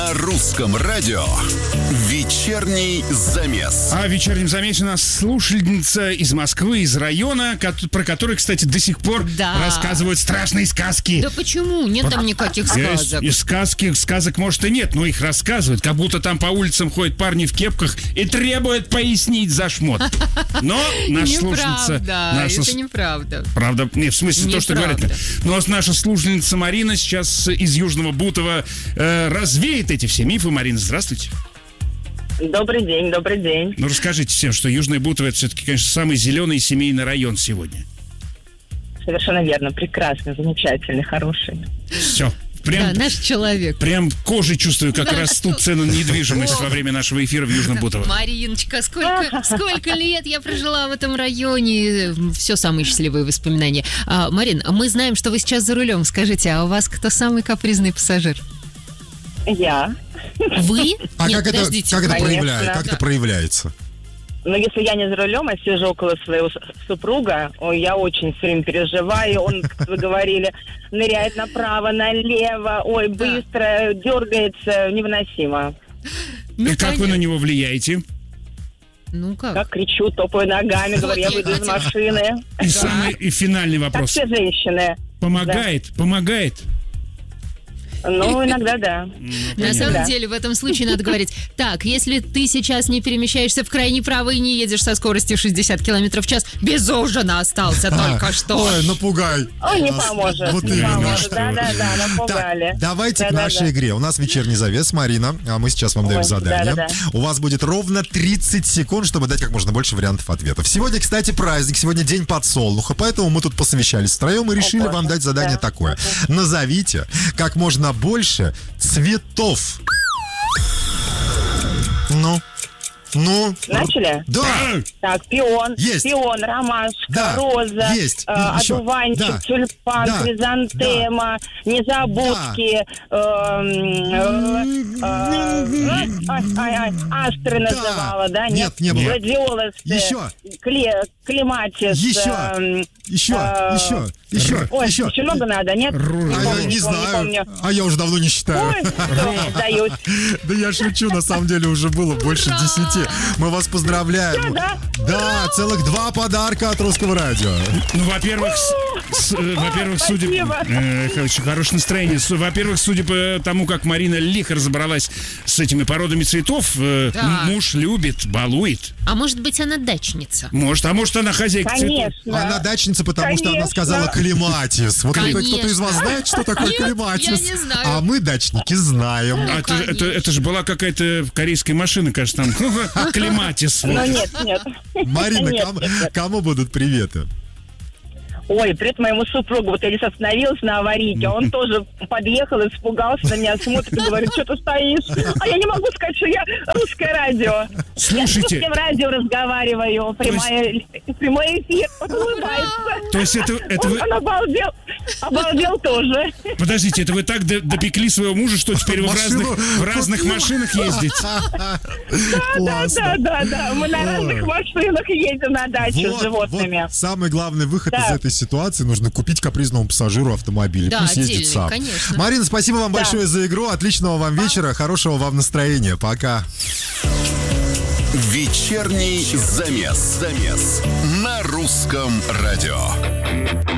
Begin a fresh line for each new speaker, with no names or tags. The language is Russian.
На русском радио «Вечерний замес».
А в «Вечернем замесе» у нас слушательница из Москвы, из района, про который, кстати, до сих пор рассказывают страшные сказки.
Да почему? Нет там никаких сказок.
И сказок, может, и нет, но их рассказывают, как будто там по улицам ходят парни в кепках и требуют пояснить за шмот. Но наша слушательница...
Это неправда.
Правда? Нет, в смысле то, что говорят. Но наша слушательница Марина сейчас из Южного Бутова развеет эти все мифы. Марина, здравствуйте.
Добрый день, добрый день.
Ну, расскажите всем, что Южный Бутово — это все-таки, конечно, самый зеленый семейный район сегодня.
Совершенно верно, прекрасный, замечательный, хороший.
Все. Прям,
наш человек.
Прям кожей чувствую, как растут цены на недвижимость во время нашего эфира в Южном Бутово.
Мариночка, сколько лет я прожила в этом районе. Все самые счастливые воспоминания. Марин, мы знаем, что вы сейчас за рулем. Скажите, а у вас кто самый капризный пассажир?
Я.
Вы?
А
Нет,
как это проявляется?
Но если я не за рулем, а сижу около своего супруга, я очень все время переживаю. Он, как вы говорили, ныряет направо, налево, быстро, дергается, невыносимо.
И как вы на него влияете?
Ну как?
Как кричу, топаю ногами, говорю, я выйду из машины.
И финальный вопрос.
Как все женщины.
Помогает?
Ну, иногда да.
На самом деле, в этом случае надо говорить: так, если ты сейчас не перемещаешься в крайне право и не едешь со скоростью 60 км в час, без ужина остался только что.
Ой, напугай.
Ой, не поможет.
Вот
не
именно.
поможет. Да, напугали.
Так, давайте к нашей игре. У нас вечерний завес, Марина, а мы сейчас вам даем задание. У вас будет ровно 30 секунд, чтобы дать как можно больше вариантов ответов. Сегодня, кстати, праздник, сегодня день подсолнуха, поэтому мы тут посовещались втроем и решили вам дать задание такое. Назовите как можно больше цветов. Ну.
Начали?
Да.
Так, пион,
Есть.
пион, ромашка,
Да.
роза,
Есть.
одуванчик,
Да.
тюльпан,
Да.
хризантема, незабудки, астры называла, да?
Нет, не было.
Гладиолусы,
Еще.
клематис.
Еще.
Ой, еще много надо, нет?
Не знаю. А я уже давно не считаю.
Ой, все, сдаюсь.
Да я шучу, на самом деле уже было больше 10. Мы вас поздравляем. Да, целых 2 подарка от Русского радио.
Ну, во-первых, судя... Очень хорошее настроение. Во-первых, судя по тому, как Марина лихо разобралась с этими породами цветов, муж любит, балует.
А может быть, она дачница?
Может, она хозяйка цветов.
Конечно.
Она дачница, потому что она сказала клематис. Вот кто-то из вас знает, что такое клематис?
Я не знаю.
А мы, дачники, знаем.
Это же была какая-то корейская машина, кажется, там. Клематис.
Но нет.
Марина, кому будут приветы?
Ой, привет моему супругу. Вот я здесь остановилась на аварийке. Он тоже подъехал, испугался на меня, смотрит и говорит: что ты стоишь? А я не могу сказать, что я русское радио.
Слушайте.
Я с русским радио разговариваю. Прямой эфир. Он улыбается.
То есть это вы...
Он обалдел тоже.
Подождите, это вы так допекли своего мужа, что теперь вы в разных машинах ездите?
Да. Мы на разных машинах едем на дачу с животными.
Вот самый главный выход из этой ситуации: нужно купить капризному пассажиру автомобиль.
Да,
пусть ездит
отдельный,
сам.
конечно.
Марина, спасибо вам большое за игру. Отличного вам вечера, хорошего вам настроения. Пока.
Вечерний замес на русском радио.